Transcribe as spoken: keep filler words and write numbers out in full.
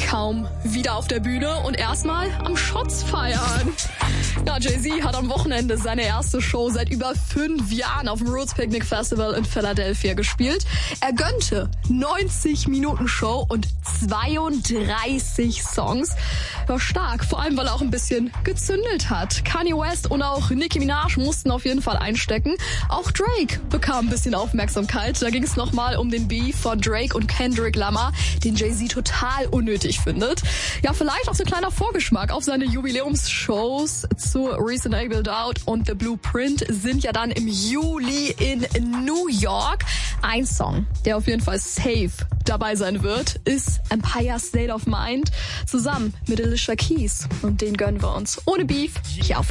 kaum wieder auf der Bühne und erstmal am Shots feiern. Ja, Jay-Z hat am Wochenende seine erste Show seit über fünf Jahren auf dem Roots Picnic Festival in Philadelphia gespielt. Er gönnte neunzig Minuten Show und zweiunddreißig Songs. War stark, vor allem weil er auch ein bisschen gezündelt hat. Kanye West und auch Nicki Minaj mussten auf jeden Fall einstecken. Auch Drake bekam ein bisschen Aufmerksamkeit. Da ging es nochmal um den Beef von Drake und Kendrick Lamar, den Jay-Z total unnötig findet. Ja, vielleicht auch so ein kleiner Vorgeschmack auf seine Jubiläumsshows zu Reasonable Doubt und The Blueprint sind ja dann im Juli in New York. Ein Song, der auf jeden Fall safe dabei sein wird, ist Empire State of Mind zusammen mit Alicia Keys. Und den gönnen wir uns ohne Beef hier auf